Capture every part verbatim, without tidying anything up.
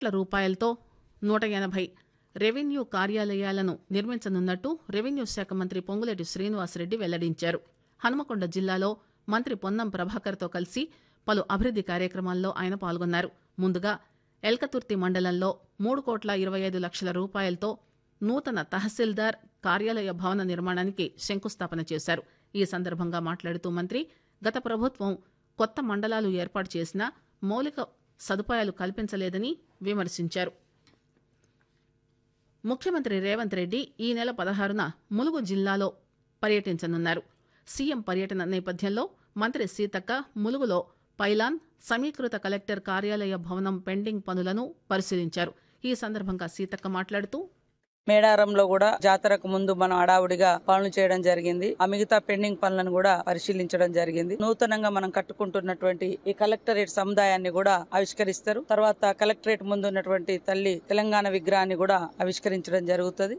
కోట్ల రూపాయలతో నూట ఎనభై రెవెన్యూ కార్యాలయాలను నిర్మించనున్నట్టు రెవెన్యూ శాఖ మంత్రి పొంగులేటి శ్రీనివాసరెడ్డి వెల్లడించారు. హనుమకొండ జిల్లాలో మంత్రి పొన్నం ప్రభాకర్తో కలిసి పలు అభివృద్ది కార్యక్రమాల్లో ఆయన పాల్గొన్నారు. ముందుగా ఎల్కతుర్తి మండలంలో మూడు కోట్ల ఇరవై ఐదు లక్షల రూపాయలతో నూతన తహసీల్దార్ కార్యాలయ భవన నిర్మాణానికి శంకుస్థాపన చేశారు. ఈ సందర్భంగా మాట్లాడుతూ మంత్రి గత ప్రభుత్వం కొత్త మండలాలు ఏర్పాటు చేసినా మౌలిక సదుపాయాలు కల్పించలేదని విమర్శించారు. ముఖ్యమంత్రి రేవంత్ రెడ్డి ఈ నెల పదహారున ములుగు జిల్లాలో పర్యటించనున్నారు. సీఎం పర్యటన నేపథ్యంలో మంత్రి సీతక్క ములుగులో పైలాన్ సమీకృత కలెక్టర్ కార్యాలయ భవనం పెండింగ్ పనులను పరిశీలించారు. ఈ సందర్భంగా సీతక్క మాట్లాడుతూ మేడారంలో కూడా జాతరకు ముందు మనం హడావుడిగా పనులు చేయడం జరిగింది. ఆ మిగతా పెండింగ్ పనులను కూడా పరిశీలించడం జరిగింది. నూతనంగా మనం కట్టుకుంటున్నటువంటి ఈ కలెక్టరేట్ సముదాయాన్ని కూడా ఆవిష్కరిస్తారు. తర్వాత కలెక్టరేట్ ముందు ఉన్నటువంటి తల్లి తెలంగాణ విగ్రహాన్ని కూడా ఆవిష్కరించడం జరుగుతుంది.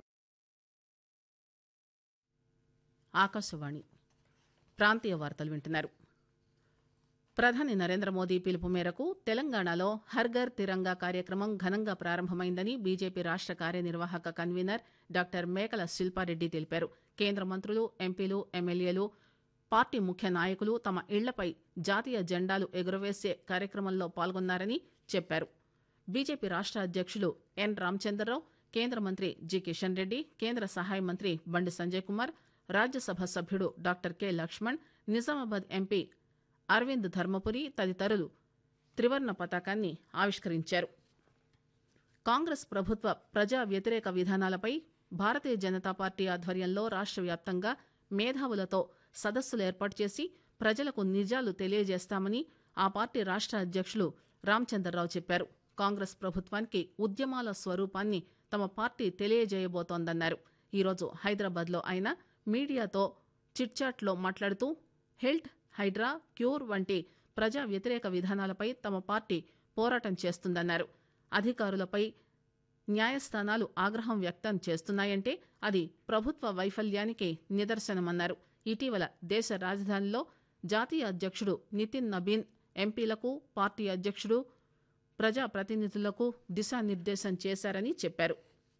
ఆకాశవాణి ప్రాంతీయ వార్తలు వింటున్నారు. ప్రధాని నరేంద్ర మోదీ పిలుపు మేరకు తెలంగాణలో హర్ఘర్ తిరంగా కార్యక్రమం ఘనంగా ప్రారంభమైందని బీజేపీ రాష్ట కార్యనిర్వాహక కన్వీనర్ డాక్టర్ మేకల శిల్పారెడ్డి తెలిపారు. కేంద్ర మంత్రులు, ఎంపీలు, ఎమ్మెల్యేలు, పార్టీ ముఖ్య నాయకులు తమ ఇళ్లపై జాతీయ జెండాలు ఎగురవేసే కార్యక్రమంలో పాల్గొన్నారని చెప్పారు. బీజేపీ రాష్ట అధ్యక్షులు ఎన్ రామచంద్రరావు, కేంద్ర మంత్రి జి కిషన్ రెడ్డి, కేంద్ర సహాయ మంత్రి బండి సంజయ్ కుమార్, రాజ్యసభ సభ్యుడు doctor K Laxman, Nizamabad MP Arvind Dharmapuri తదితరులు త్రివర్ణ పతాకాన్ని ఆవిష్కరించారు. కాంగ్రెస్ ప్రభుత్వ ప్రజా వ్యతిరేక విధానాలపై భారతీయ జనతా పార్టీ ఆధ్వర్యంలో రాష్ట వ్యాప్తంగా మేధావులతో సదస్సులు ఏర్పాటు చేసి ప్రజలకు నిజాలు తెలియజేస్తామని ఆ పార్టీ రాష్ట అధ్యక్షులు రామచంద్రరావు చెప్పారు. కాంగ్రెస్ ప్రభుత్వానికి ఉద్యమాల స్వరూపాన్ని తమ పార్టీ తెలియజేయబోతోందన్నారు. ఈరోజు హైదరాబాద్లో ఆయన మీడియాతో చిట్చాట్లో మాట్లాడుతూ హెల్త్, హైడ్రా, క్యూర్ వంటి ప్రజా వ్యతిరేక విధానాలపై తమ పార్టీ పోరాటం చేస్తుందన్నారు. అధికారులపై న్యాయస్థానాలు ఆగ్రహం వ్యక్తం చేస్తున్నాయంటే అది ప్రభుత్వ వైఫల్యానికి నిదర్శనమన్నారు. ఇటీవల దేశ రాజధానిలో జాతీయ అధ్యక్షుడు నితిన్ నబీన్ ఎంపీలకు, పార్టీ అధ్యక్షుడు ప్రజాప్రతినిధులకు దిశానిర్దేశం చేశారని చెప్పారు.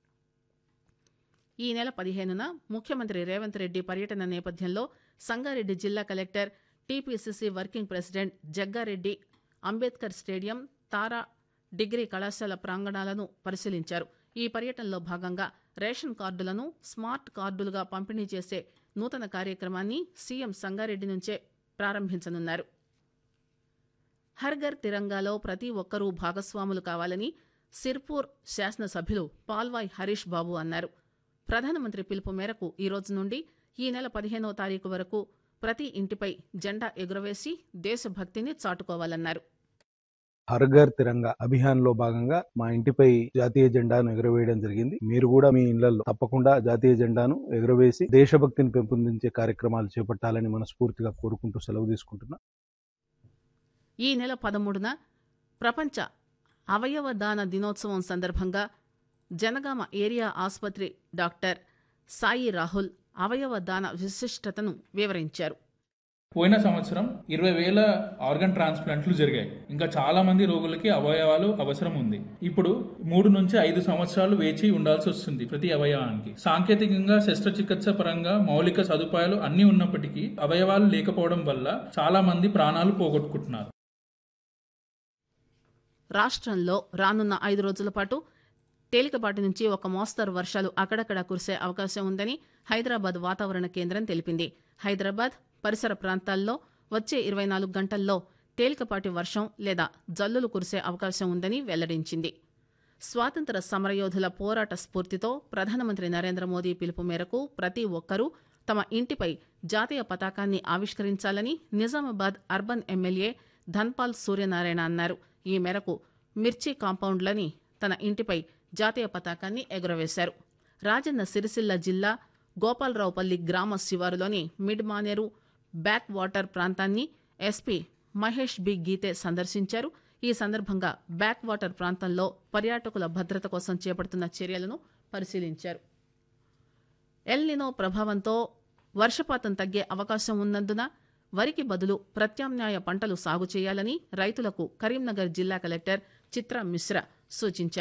ఈ నెల పదిహేనున ముఖ్యమంత్రి రేవంత్ రెడ్డి పర్యటన నేపథ్యంలో సంగారెడ్డి జిల్లా collector, TPCC working president Jaggareddy Ambedkar stadium, తారా డిగ్రీ కళాశాల ప్రాంగణాలను పరిశీలించారు. ఈ పర్యటనలో భాగంగా రేషన్ కార్డులను స్మార్ట్ కార్డులుగా పంపిణీ చేసే నూతన కార్యక్రమాన్ని సీఎం సంగారెడ్డి నుంచే ప్రారంభించనున్నారు. హర్ఘర్ తిరంగాలో ప్రతి ఒక్కరూ భాగస్వాములు కావాలని సిర్పూర్ శాసనసభ్యులు పాల్వాయ్ హరీష్ బాబు అన్నారు. ప్రధానమంత్రి పిలుపు మేరకు ఈ రోజు నుండి ఈ నెల పదిహేనో తారీఖు వరకు ప్రతి ఇంటిపై జెండా ఎగురవేసి దేశభక్తిని చాటుకోవాలన్నారు. హర్ఘర్ తిరంగా అభియాన్ లో భాగంగా మా ఇంటిపై జాతీయ జెండాను ఎగురవేయడం జరిగింది. మీరు కూడా మీ ఇళ్లలో తప్పకుండా జాతీయ జెండాను ఎగురవేసి దేశభక్తిని పెంపొందించే కార్యక్రమాలు చేపట్టాలని మనస్ఫూర్తిగా కోరుకుంటూ సెలవు తీసుకుంటున్నా. ఈ నెల పదమూడున ప్రపంచ అవయవ దాన దినోత్సవం సందర్భంగా జనగామ ఏరియా ఆసుపత్రి డాక్టర్ సాయి రాహుల్ అవయవ దాన విశిష్టతను వివరించారు. పోయిన సంవత్సరం ఇరవై వేల ఆర్గన్ ట్రాన్స్ప్లాంట్లు జరిగాయి. ఇంకా చాలా మంది రోగులకి అవయవాలు అవసరం ఉంది. ఇప్పుడు మూడు నుంచి ఐదు సంవత్సరాలు వేచి ఉండాల్సి వస్తుంది ప్రతి అవయవానికి. సాంకేతికంగా శస్త్రచికిత్స పరంగా మౌలిక సదుపాయాలు అన్ని ఉన్నప్పటికీ అవయవాలు లేకపోవడం వల్ల చాలా మంది ప్రాణాలు పోగొట్టుకుంటున్నారు. రాష్ట్రంలో రానున్న ఐదు రోజుల పాటు తేలికపాటి నుంచి ఒక మోస్తరు వర్షాలు అక్కడక్కడ కురిసే అవకాశం ఉందని హైదరాబాద్ వాతావరణ కేంద్రం తెలిపింది. హైదరాబాద్ పరిసర ప్రాంతాల్లో వచ్చే ఇరవై నాలుగు గంటల్లో తేలికపాటి వర్షం లేదా జల్లులు కురిసే అవకాశం ఉందని వెల్లడించింది. స్వాతంత్ర సమరయోధుల పోరాట స్ఫూర్తితో ప్రధానమంత్రి నరేంద్ర మోదీ పిలుపు మేరకు ప్రతి ఒక్కరూ తమ ఇంటిపై జాతీయ పతాకాన్ని ఆవిష్కరించాలని నిజామాబాద్ అర్బన్ ఎమ్మెల్యే ధన్పాల్ సూర్యనారాయణ అన్నారు. ఈ మేరకు మిర్చి కాంపౌండ్లని తన ఇంటిపై జాతీయ పతాకాన్ని ఎగురవేశారు. రాజన్న సిరిసిల్ల జిల్లా గోపాలరావుపల్లి గ్రామ శివారులోని మిడ్ మానేరు బ్యాక్ వాటర్ ప్రాంతాన్ని ఎస్పీ మహేష్ బి గీతే సందర్శించారు. ఈ సందర్భంగా బ్యాక్ వాటర్ ప్రాంతంలో పర్యాటకుల భద్రత కోసం చేపడుతున్న చర్యలను పరిశీలించారు. ఎల్ నినో ప్రభావంతో వర్షపాతం తగ్గే అవకాశం ఉన్నందున వరికి బదులు ప్రత్యామ్నాయ పంటలు సాగు చేయాలని రైతులకు కరీంనగర్ జిల్లా కలెక్టర్ చిత్రా మిశ్రా సూచించారు.